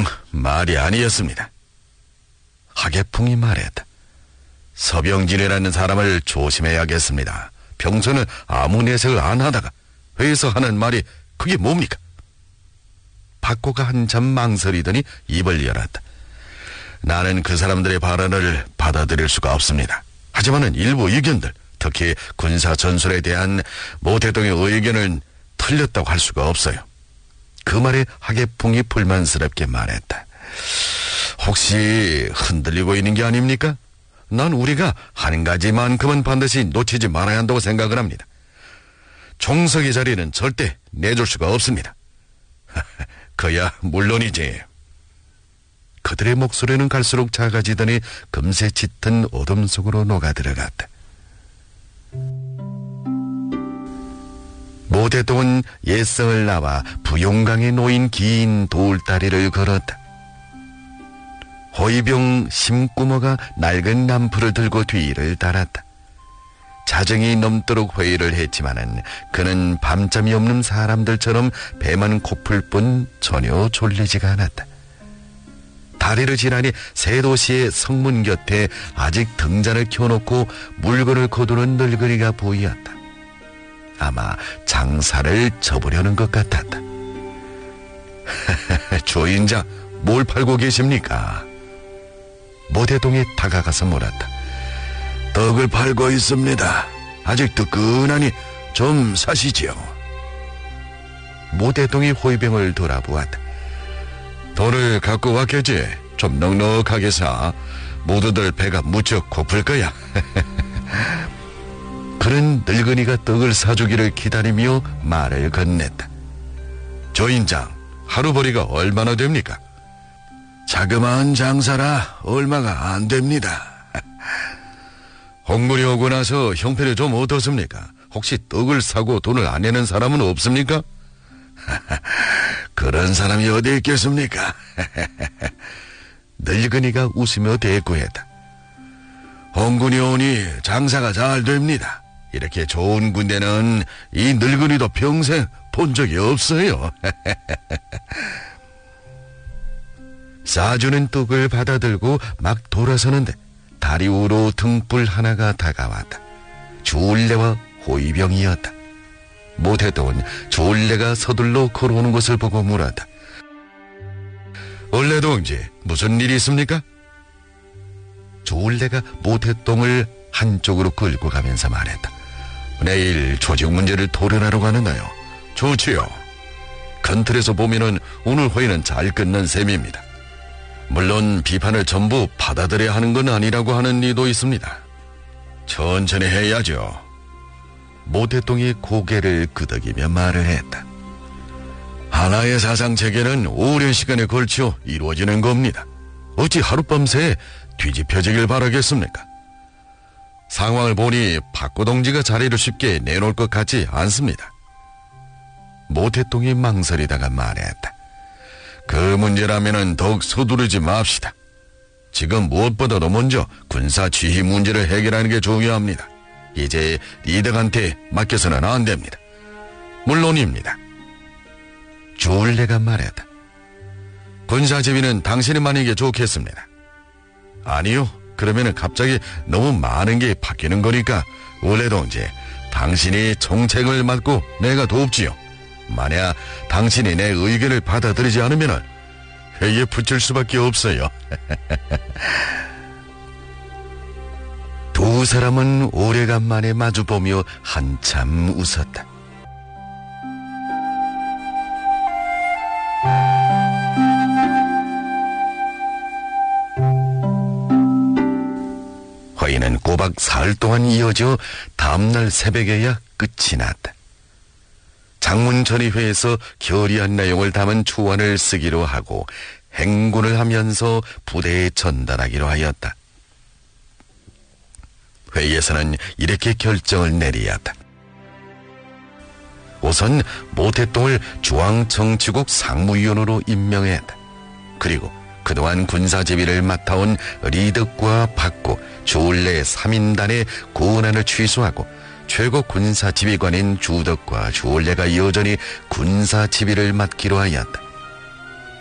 말이 아니었습니다. 하계풍이 말했다. 서병진이라는 사람을 조심해야겠습니다. 평소는 아무 내색을 안 하다가 회에서 하는 말이 그게 뭡니까? 박고가 한참 망설이더니 입을 열었다. 나는 그 사람들의 발언을 받아들일 수가 없습니다. 하지만은 일부 의견들, 특히 군사 전술에 대한 모 대통령의 의견은 틀렸다고 할 수가 없어요. 그 말에 하계풍이 불만스럽게 말했다. 혹시 흔들리고 있는 게 아닙니까? 난 우리가 한 가지만큼은 반드시 놓치지 말아야 한다고 생각을 합니다. 총석의 자리는 절대 내줄 수가 없습니다. 그야 물론이지. 그들의 목소리는 갈수록 작아지더니 금세 짙은 어둠 속으로 녹아들어갔다. 모 대통은 옛성을 나와 부용강에 놓인 긴 돌다리를 걸었다. 호위병 심구모가 낡은 람프를 들고 뒤를 따랐다. 자정이 넘도록 회의를 했지만은 그는 밤잠이 없는 사람들처럼 배만 고플 뿐 전혀 졸리지가 않았다. 다리를 지나니 새 도시의 성문 곁에 아직 등잔을 켜놓고 물건을 거두는 늙은이가 보이었다. 아마 장사를 접으려는 것 같았다. 주인장, 뭘 팔고 계십니까? 모대동에 다가가서 물었다. 떡을 팔고 있습니다. 아직 뜨끈하니 좀 사시지요. 모대동이 호위병을 돌아보았다. 돈을 갖고 왔겠지. 좀 넉넉하게 사. 모두들 배가 무척 고플 거야. 그는 늙은이가 떡을 사주기를 기다리며 말을 건넸다. 조인장, 하루벌이가 얼마나 됩니까? 자그마한 장사라 얼마가 안 됩니다. 홍군이 오고 나서 형편이 좀 어떻습니까? 혹시 떡을 사고 돈을 안 내는 사람은 없습니까? 그런 사람이 어디 있겠습니까? 늙은이가 웃으며 대꾸했다. 홍군이 오니 장사가 잘 됩니다. 이렇게 좋은 군대는 이 늙은이도 평생 본 적이 없어요. 싸주는 떡을 받아들고 막 돌아서는데 다리 위로 등불 하나가 다가왔다. 주울레와 호위병이었다. 모태동은 주울레가 서둘러 걸어오는 것을 보고 물었다. 원래 동지, 무슨 일이 있습니까? 주울레가 모태동을 한쪽으로 끌고 가면서 말했다. 내일 조직 문제를 토론하러 가는데요. 좋지요. 큰 틀에서 보면은 오늘 회의는 잘 끝난 셈입니다. 물론 비판을 전부 받아들여야 하는 건 아니라고 하는 이도 있습니다. 천천히 해야죠. 모태동이 고개를 끄덕이며 말을 했다. 하나의 사상체계는 오랜 시간에 걸쳐 이루어지는 겁니다. 어찌 하룻밤새 뒤집혀지길 바라겠습니까? 상황을 보니 박고 동지가 자리를 쉽게 내놓을 것 같지 않습니다. 모태동이 망설이다가 말했다. 그 문제라면은 더욱 서두르지 맙시다. 지금 무엇보다도 먼저 군사 지휘 문제를 해결하는 게 중요합니다. 이제 리덕한테 맡겨서는 안 됩니다. 물론입니다. 주울레가 말했다. 군사 지휘는 당신이 맡는 게 좋겠습니다. 아니요. 그러면은 갑자기 너무 많은 게 바뀌는 거니까 원래 동지, 당신이 정책을 맡고 내가 돕지요. 만약 당신이 내 의견을 받아들이지 않으면 회의에 붙일 수밖에 없어요. 두 사람은 오래간만에 마주보며 한참 웃었다. 회의는 꼬박 사흘 동안 이어져 다음날 새벽에야 끝이 났다. 장문전의회에서 결의한 내용을 담은 초안을 쓰기로 하고 행군을 하면서 부대에 전달하기로 하였다. 회의에서는 이렇게 결정을 내리었다. 우선 모태동을 중앙정치국 상무위원으로 임명했다. 그리고 그동안 군사지휘를 맡아온 리덕과 박고, 주울레 3인단의 고은안을 취소하고 최고 군사지휘관인 주덕과 주울레가 여전히 군사지휘를 맡기로 하였다.